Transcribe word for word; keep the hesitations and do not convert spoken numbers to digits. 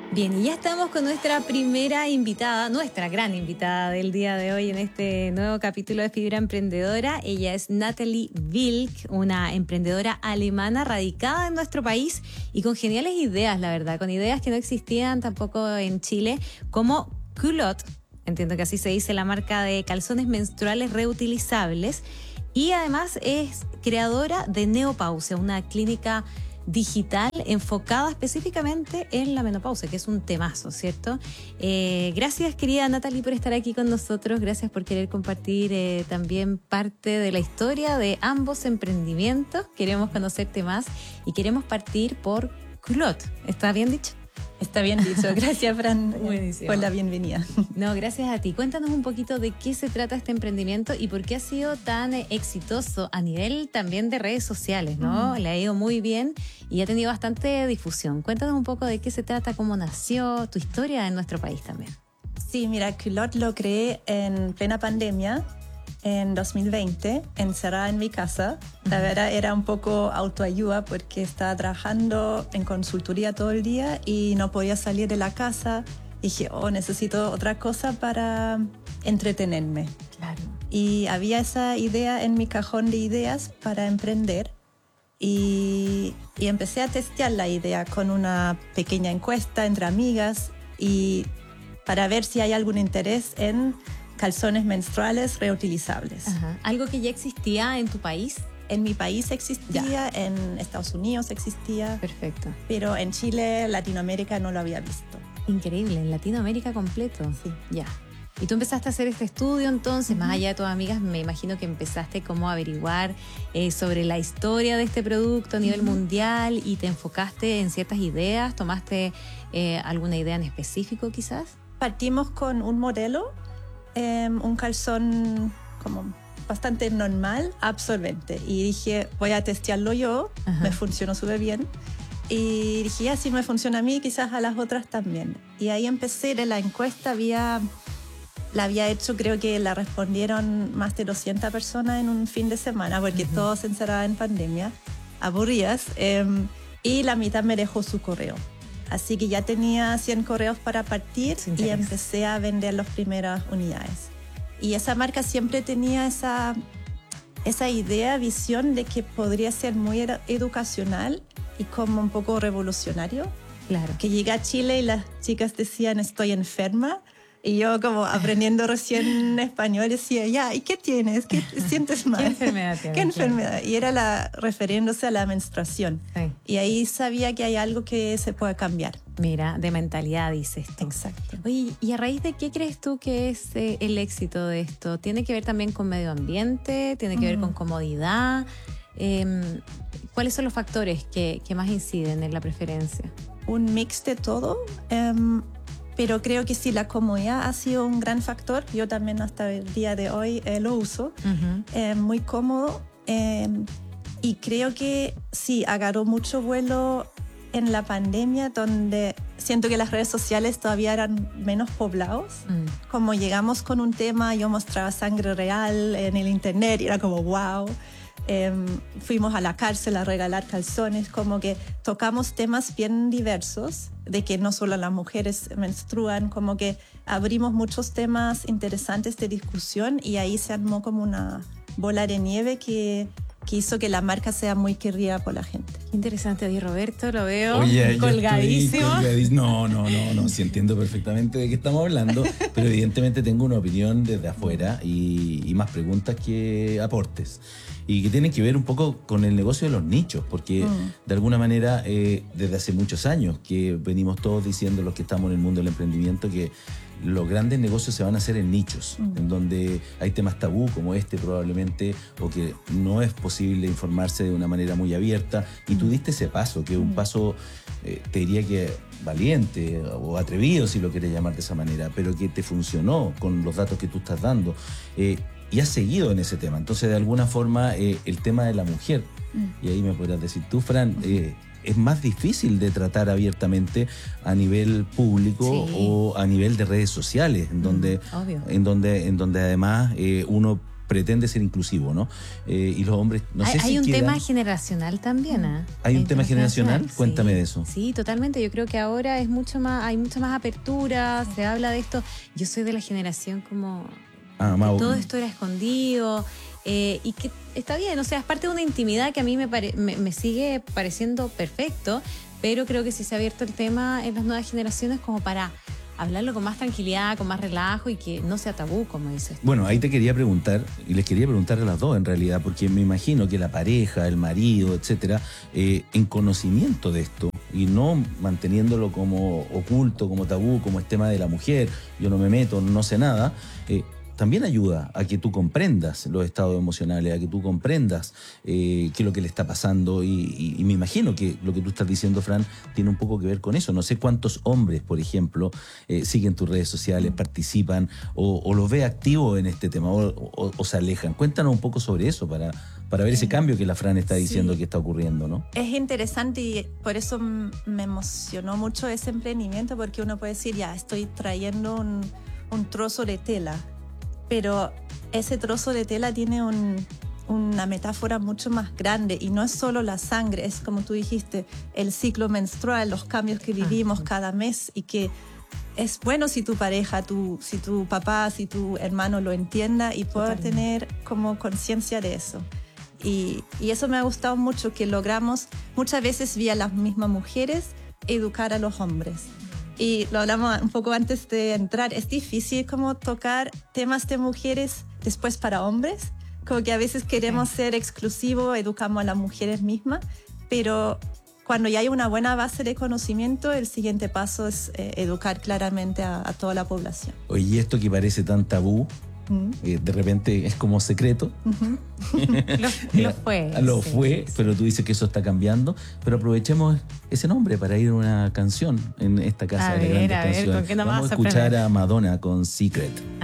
Bien, y ya estamos con nuestra primera invitada, nuestra gran invitada del día de hoy en este nuevo capítulo de Fibra Emprendedora. Ella es Natalie Wilk, una emprendedora alemana radicada en nuestro país y con geniales ideas, la verdad, con ideas que no existían tampoco en Chile, como Culotte, entiendo que así se dice, la marca de calzones menstruales reutilizables, y además es creadora de Neopausia, una clínica digital enfocada específicamente en la menopausia, que es un temazo, ¿cierto? Eh, gracias, querida Natalie, por estar aquí con nosotros. Gracias por querer compartir eh, también parte de la historia de ambos emprendimientos. Queremos conocerte más y queremos partir por Culotte. ¿Está bien dicho? Está bien dicho. Gracias, Fran, Buenísimo. por la bienvenida. No, gracias a ti. Cuéntanos un poquito de qué se trata este emprendimiento y por qué ha sido tan eh, exitoso a nivel también de redes sociales, ¿no? Mm. Le ha ido muy bien y ha tenido bastante difusión. Cuéntanos un poco de qué se trata, cómo nació, tu historia en nuestro país también. Sí, mira, Culotte lo creé en plena pandemia, en dos mil veinte, encerrada en mi casa. La verdad era un poco autoayuda porque estaba trabajando en consultoría todo el día y no podía salir de la casa. Dije, oh, necesito otra cosa para entretenerme. Claro. Y había esa idea en mi cajón de ideas para emprender. Y, y empecé a testear la idea con una pequeña encuesta entre amigas y para ver si hay algún interés en calzones menstruales reutilizables. Ajá. ¿Algo que ya existía en tu país? En mi país existía, ya. En Estados Unidos existía. Perfecto. Pero en Chile, Latinoamérica no lo había visto. Increíble, en Latinoamérica completo. Sí. Ya. Y tú empezaste a hacer este estudio, entonces, uh-huh. más allá de tus amigas, me imagino que empezaste como a averiguar eh, sobre la historia de este producto a nivel uh-huh. mundial y te enfocaste en ciertas ideas. ¿Tomaste eh, alguna idea en específico quizás? Partimos con un modelo, eh, un calzón como bastante normal, absorbente. Y dije, voy a testearlo yo, uh-huh. me funcionó súper bien. Y dije, ya, si me funciona a mí, quizás a las otras también. Y ahí empecé, de la encuesta había... La había hecho, creo que la respondieron más de doscientas personas en un fin de semana, porque uh-huh. todos se encerraban en pandemia, aburridas, eh, y la mitad me dejó su correo. Así que ya tenía cien correos para partir y empecé a vender las primeras unidades. Y esa marca siempre tenía esa, esa idea, visión de que podría ser muy educacional y como un poco revolucionario. Claro. Que llegué a Chile y las chicas decían, estoy enferma. Y yo como aprendiendo recién español decía, ya, ¿y qué tienes? ¿Qué sientes mal? ¿Qué enfermedad tienes? ¿Qué enfermedad? Y era la, refiriéndose a la menstruación. Sí. Y ahí sabía que hay algo que se puede cambiar. Mira, de mentalidad dices tú. Exacto. Oye, ¿y a raíz de qué crees tú que es eh, el éxito de esto? ¿Tiene que ver también con medio ambiente? ¿Tiene que mm. ver con comodidad? Eh, ¿Cuáles son los factores que, que más inciden en la preferencia? Un mix de todo. Um, Pero creo que sí, la comodidad ha sido un gran factor. Yo también hasta el día de hoy eh, lo uso. Uh-huh. eh, muy cómodo. Eh, y creo que sí, agarró mucho vuelo en la pandemia, donde siento que las redes sociales todavía eran menos poblados. Uh-huh. Como llegamos con un tema, yo mostraba sangre real en el internet y era como wow. Eh, fuimos a la cárcel a regalar calzones, como que tocamos temas bien diversos, de que no solo las mujeres menstruan, como que abrimos muchos temas interesantes de discusión y ahí se armó como una bola de nieve que, que hizo que la marca sea muy querida por la gente. Qué interesante. Oye, Roberto, lo veo Oye, colgadísimo. colgadísimo. No, no, no, no, sí entiendo perfectamente de qué estamos hablando, pero evidentemente tengo una opinión desde afuera y, y más preguntas que aportes. Y que tienen que ver un poco con el negocio de los nichos, porque mm. de alguna manera eh, desde hace muchos años que venimos todos diciendo, los que estamos en el mundo del emprendimiento, que los grandes negocios se van a hacer en nichos, mm. en donde hay temas tabú como este probablemente, o que no es posible informarse de una manera muy abierta, y mm. tú diste ese paso, que es un mm. paso, eh, te diría que valiente o atrevido, si lo quieres llamar de esa manera, pero que te funcionó con los datos que tú estás dando. Eh, Y has seguido en ese tema. Entonces, de alguna forma, eh, el tema de la mujer, mm. y ahí me podrás decir tú, Fran, eh, es más difícil de tratar abiertamente a nivel público sí. o a nivel de redes sociales, en donde, mm, obvio. en donde, en donde además eh, uno pretende ser inclusivo, ¿no? Eh, y los hombres, no hay, sé hay si un quedan... tema generacional también, ¿eh? ¿Hay un tema generacional? Sí. Cuéntame de eso. Sí, totalmente. Yo creo que ahora es mucho más, hay mucha más apertura, se habla de esto. Yo soy de la generación como... Ah, más... todo esto era escondido eh, y que está bien, o sea, es parte de una intimidad que a mí me, pare, me, me sigue pareciendo perfecto, pero creo que sí se ha abierto el tema en las nuevas generaciones como para hablarlo con más tranquilidad, con más relajo y que no sea tabú, como dices. Bueno, ahí te quería preguntar, y les quería preguntar a las dos en realidad, porque me imagino que la pareja, el marido, etcétera, eh, en conocimiento de esto y no manteniéndolo como oculto, como tabú, como es tema de la mujer, yo no me meto, no sé nada, eh, también ayuda a que tú comprendas los estados emocionales, a que tú comprendas eh, qué es lo que le está pasando y, y, y me imagino que lo que tú estás diciendo, Fran, tiene un poco que ver con eso. No sé cuántos hombres, por ejemplo, eh, siguen tus redes sociales, participan o, o los ve activos en este tema o, o, o se alejan. Cuéntanos un poco sobre eso para, para ver ese cambio que la Fran está diciendo sí. que está ocurriendo, ¿no? Es interesante y por eso me emocionó mucho ese emprendimiento, porque uno puede decir, ya, estoy trayendo un, un trozo de tela, pero ese trozo de tela tiene un, una metáfora mucho más grande y no es solo la sangre, es como tú dijiste, el ciclo menstrual, los cambios que vivimos cada mes y que es bueno si tu pareja, tu, si tu papá, si tu hermano lo entienda y pueda tener como conciencia de eso. Y, y eso me ha gustado mucho, que logramos muchas veces vía las mismas mujeres educar a los hombres. Y lo hablamos un poco antes de entrar, es difícil como tocar temas de mujeres después para hombres, como que a veces queremos ser exclusivos, educamos a las mujeres mismas, pero cuando ya hay una buena base de conocimiento, el siguiente paso es eh, educar claramente a, a toda la población. Oye, esto que parece tan tabú, Uh-huh. Eh, de repente es como secreto. Uh-huh. lo, lo fue. Lo sí, fue, sí. Pero tú dices que eso está cambiando. Pero aprovechemos ese nombre para ir a una canción en esta casa a de ver, las grandes a ver, canciones. ¿con qué nos Vamos vas a a escuchar aprender? a Madonna con Secret.